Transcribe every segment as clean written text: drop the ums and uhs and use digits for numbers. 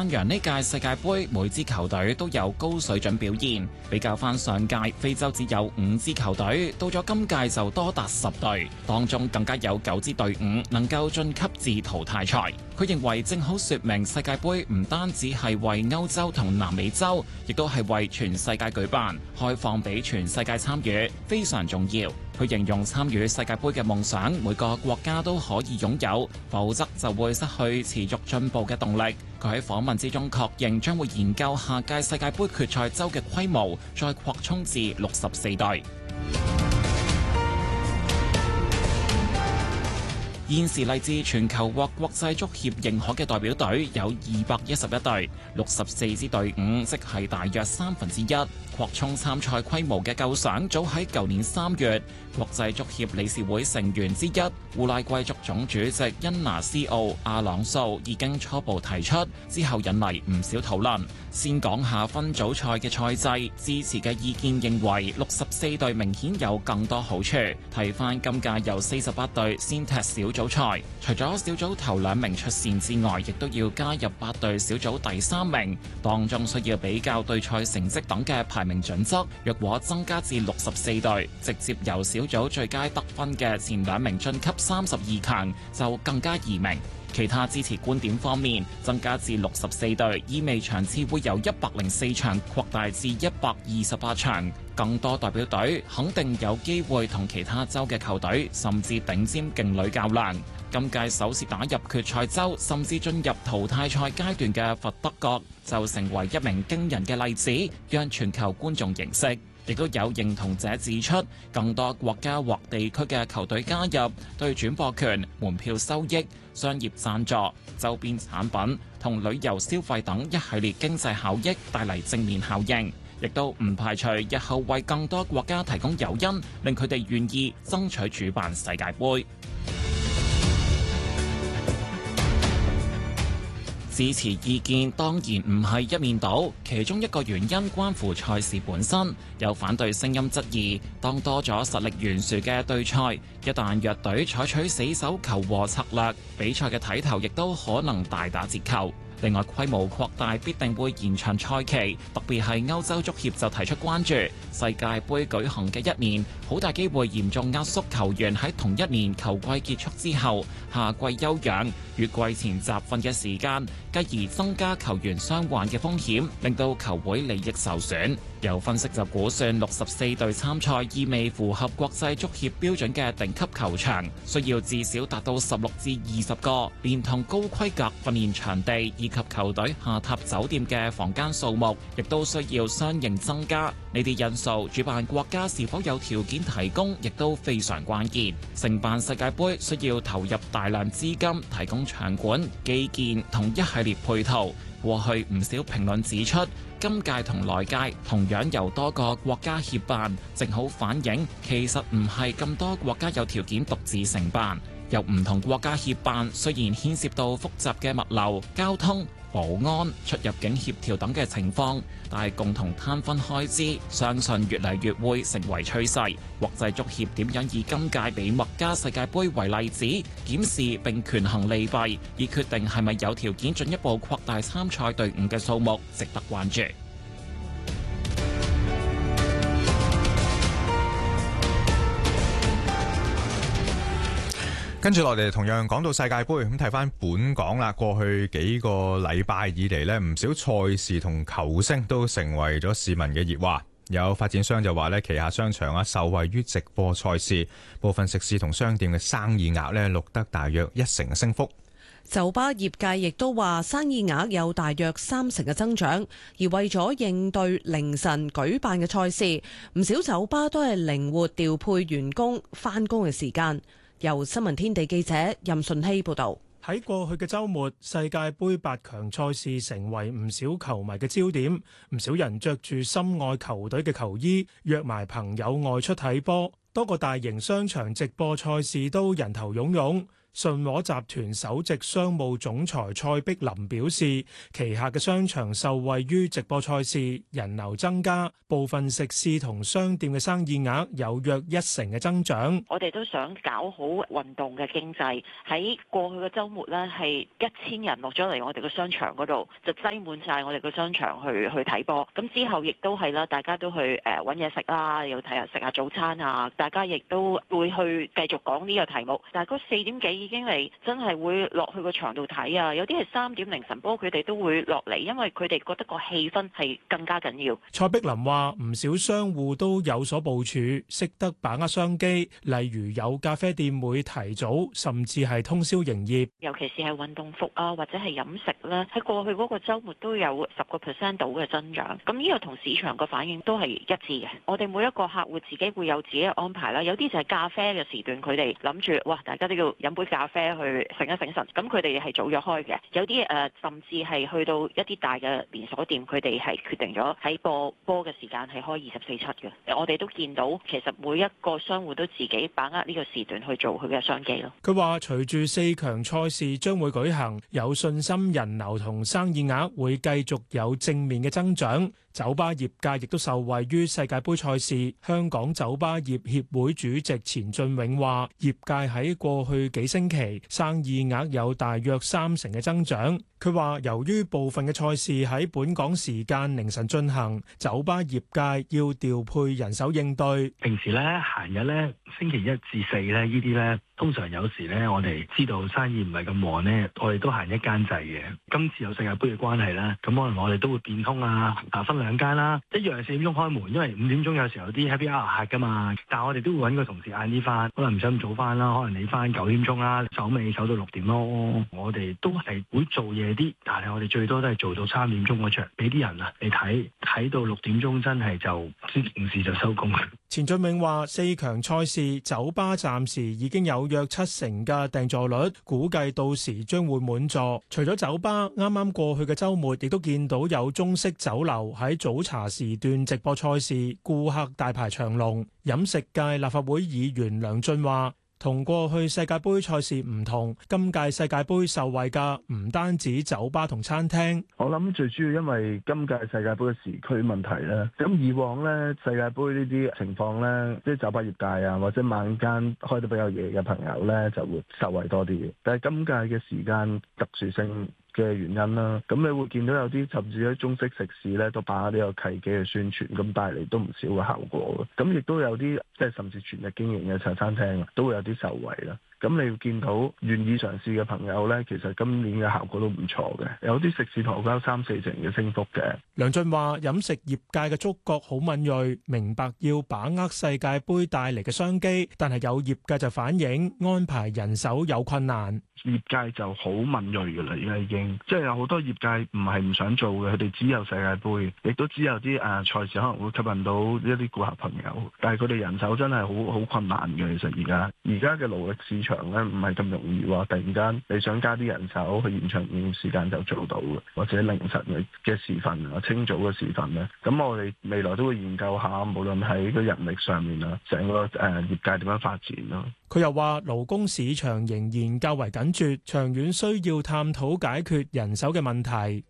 讚揚呢屆世界盃每支球隊都有高水準表現，比較翻上屆非洲只有5支球隊，到咗今屆就多達10隊，當中更加有9支隊伍能夠晉級至淘汰賽。佢認為正好說明世界盃唔單止係為歐洲同南美洲，亦都係為全世界舉辦，開放俾全世界參與，非常重要。佢形容參與世界盃嘅夢想，每個國家都可以擁有，否則就會失去持續進步嘅動力。佢喺訪問之中確認將會研究下屆世界盃決賽周嘅規模，再擴充至64隊。現時嚟自全球獲國際足協認可嘅代表隊有211隊，64支隊伍，即係大約1/3。擴充參賽規模嘅構想早喺舊年3月，國際足協理事會成員之一烏拉圭足總主席恩拿斯奧阿朗素已經初步提出，之後引嚟唔少討論。先講下分組賽嘅賽制，支持嘅意見認為64隊明顯有更多好處。睇返今屆由48隊先踢小組賽，除咗小組頭2名出線之外，亦都要加入8隊小組第3名，當中需要比較對賽成績等嘅排名準則。若果增加至64隊，直接由小組最佳得分嘅前2名晉級32強，就更加易明。其他支持觀點方面，增加至64隊，意味場次會由104場擴大至128場，更多代表隊肯定有機會同其他州嘅球隊，甚至頂尖勁旅較量。今屆首次打入決賽周，甚至進入淘汰賽階段嘅佛得角，就成為一名驚人嘅例子，讓全球觀眾認識。亦都有認同者指出，更多國家或地區嘅球隊加入，對轉播權、門票收益、商業贊助、周邊產品同旅遊消費等一系列經濟效益帶嚟正面效應，亦都唔排除日後為更多國家提供誘因，令佢哋願意爭取主辦世界盃。支持意見當然唔係一面倒，其中一個原因關乎賽事本身。有反對聲音質疑，當多咗實力懸殊嘅對賽，一旦弱隊採取死守求和策略，比賽嘅睇頭亦都可能大打折扣。另外，規模擴大必定會延長賽期，特別係歐洲足協就提出關注，世界盃舉行嘅一年，好大機會嚴重壓縮球員喺同一年球季結束之後夏季休養與季前集訓嘅時間，繼而增加球員傷患嘅風險，令到球會利益受損。有分析就估算64隊參賽意味符合國際足協標準嘅頂級球場，需要至少達到16至20個，連同高規格訓練場地以及球隊下榻酒店嘅房間數目，亦都需要相應增加。呢啲因素，主辦國家是否有條件提供，亦都非常關鍵。承辦世界盃需要投入大量資金，提供場館、基建同一系列配套。過去唔少評論指出，今屆同來屆同樣由多個國家協辦，正好反映其實唔係咁多國家有條件獨自承辦。由唔同國家協辦，雖然牽涉到複雜嘅物流、交通、保安、出入境協調等嘅情況，但係共同攤分開支，相信越嚟越會成為趨勢。國際足協點樣以今屆比麥加世界盃為例子，檢視並權衡利弊，以決定係咪有條件進一步擴大參賽隊伍嘅數目，值得關注。 跟住落嚟，同樣講到世界盃，咁睇翻本港啦。過去幾個禮拜以嚟呢，唔少賽事同球星都成為咗市民嘅熱話。有發展商就話呢，旗下商場受惠於直播賽事，部分食肆同商店嘅生意額呢錄得大約1成升幅。 酒吧業界亦都話生意額有大約3成嘅增長，而為咗應對凌晨舉辦嘅賽事，唔少酒吧都係靈活調配員工返工嘅時間。由新聞天地記者任順希報道。 喺過去嘅週末，世界盃8強賽事成為唔少球迷嘅焦點，唔少人着住心愛球隊嘅球衣，約埋朋友外出睇波。多個大型商場直播賽事都人頭湧湧。 信和集團首席商務總裁蔡碧林表示，旗下嘅商場受惠於直播賽事，人流增加，部分食肆同商店嘅生意額有約1成嘅增長。 我哋都想搞好運動嘅經濟，喺過去嘅週末呢，係1000人落咗嚟我哋嘅商場嗰度，就擠滿晒我哋嘅商場去睇波。咁之後亦都係啦，大家都去揾嘢食啦，又睇下食下早餐啊，大家亦都會去繼續講呢個題目。但係嗰4點幾已經嚟，真係會落去個場度睇啊！有啲係3點凌晨波，佢哋都會落嚟，因為佢哋覺得個氣氛係更加緊要。 蔡碧林話：唔少商戶都有所部署，識得把握商機，例如有咖啡店會提早甚至係通宵營業。 尤其是係運動服啊，或者係飲食咧，喺過去嗰個週末都有10% 度嘅增長。咁呢個同市場個反應都係一致嘅。我哋每一個客戶自己會有自己嘅安排啦。有啲就係咖啡嘅時段，佢哋諗住哇，大家都要飲杯咖啡去醒一醒神。咁佢哋係早咗開嘅。有啲甚至係去到一啲大嘅連鎖店，佢哋係決定咗喺播嘅時間係開24/7嘅。我哋都見到其實每一個商戶都自己把握呢個時段去做佢嘅商機咯。 佢話：隨住4強賽事將會舉行，有信心人流同生意額會繼續有正面嘅增長。酒吧業界亦都受惠於世界盃賽事。香港酒吧業協會主席錢俊永話：業界喺過去幾星期生意額有大約3成嘅增長。佢話由於部分嘅賽事喺本港時間凌晨進行，酒吧業界要調配人手應對。 平時咧閒日咧星期1至4咧呢啲咧，通常有時咧我哋知道生意唔係咁旺咧，我哋都行一間制嘅。今次有世界盃嘅關係啦，咁可能我哋都會變通啊，分2間啦，一樣4點鐘開門，因為5點鐘有時候有啲 happy hour 客噶嘛，但係我哋都會揾個同事晏啲翻，可能唔使咁早翻啦，可能你翻9點鐘啦，守尾守到6點咯。我哋都係會做嘢啲，但係我哋最多都係做到3點鐘嗰場，俾啲人啊你睇到6點鐘，真係就件事就收工。 錢俊永話：4強賽事酒吧暫時已經有約7成嘅訂座率，估計到時將會滿座。除咗酒吧，啱啱過去嘅週末亦都見到有中式酒樓喺早茶時段直播賽事，顧客大排長龍。飲食界立法會議員梁俊話：同過去世界盃賽事唔同，今屆世界盃受惠嘅唔單止酒吧同餐廳。 我諗最主要因為今屆世界盃嘅時區問題咧，咁以往咧世界盃呢啲情況咧，即係酒吧業界啊或者晚間開得比較夜嘅朋友咧就會受惠多啲嘅。但係今屆嘅時間特殊性嘅原因啦，咁你會見到有啲甚至喺中式食肆咧都把握呢個契機嘅宣傳，咁帶嚟都唔少嘅效果嘅。咁亦都有啲即係甚至全日經營嘅茶餐廳都會有啲受惠啦。咁你會見到願意嘗試嘅朋友咧，其實今年嘅效果都唔錯嘅，有啲食肆同交3-4成嘅升幅嘅。 梁俊話：飲食業界嘅觸覺好敏銳，明白要把握世界盃帶嚟嘅商機，但係有業界就反映安排人手有困難。 業界就好敏銳嘅啦，而家已經即係有好多業界唔係唔想做嘅，佢哋只有世界盃，亦都只有啲賽事可能會吸引到一啲顧客朋友，但係佢哋人手真係好困難嘅。其實而家嘅勞力市場咧唔係咁容易話突然間你想加啲人手去延長營業時間就做到嘅，或者凌晨嘅時分啊、清早嘅時分咧，咁我哋未來都會研究下，無論喺個人力上面啊，成個業界點樣發展咯。 佢又話勞工市場仍然較為緊絀，長遠需要探討解決人手嘅問題。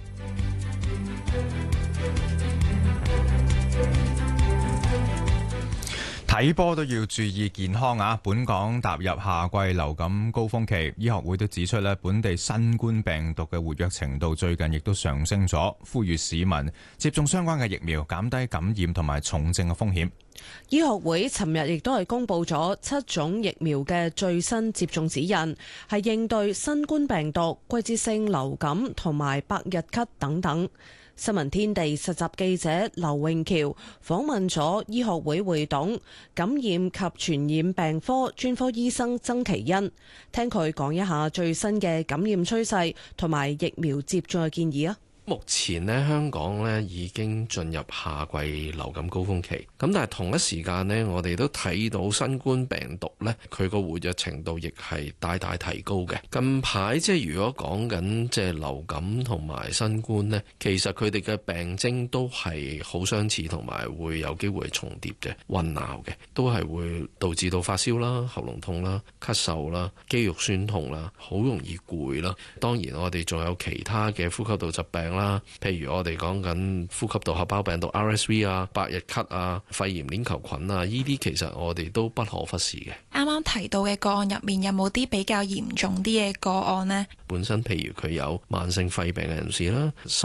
睇波都要注意健康啊！本港踏入夏季流感高峰期，醫學會都指出咧，本地新冠病毒嘅活躍程度最近亦都上升咗，呼籲市民接種相關嘅疫苗，減低感染同埋重症嘅風險。 醫學會尋日亦都係公布咗7種疫苗嘅最新接種指引，係應對新冠病毒、季節性流感同埋百日咳等等。新聞天地實習記者劉永橋訪問咗醫學會會董、感染及傳染病科專科醫生曾祈殷，聽佢講一下最新嘅感染趨勢同埋疫苗接種嘅建議啊。 目前呢，香港呢已經進入夏季流感高峰期，咁但係同一時間呢，我哋都睇到新冠病毒呢，佢個活躍程度亦係大大提高嘅。近排即係如果講緊即係流感同埋新冠呢，其實佢哋嘅病徵都係好相似，同埋會有機會重疊嘅、混淆嘅，都係會導致到發燒啦、喉嚨痛啦、咳嗽啦、肌肉酸痛啦、好容易攰啦。當然我哋仲有其他嘅呼吸道疾病啦，譬如我哋講緊呼吸道合胞病毒 RSV 啊、百日咳啊、肺炎鏈球菌啊，呢啲其實我哋都不可忽視嘅。 啱啱提到嘅個案入面，有冇啲比較嚴重啲嘅個案呢？ 本身譬如佢有慢性肺病嘅人士啦。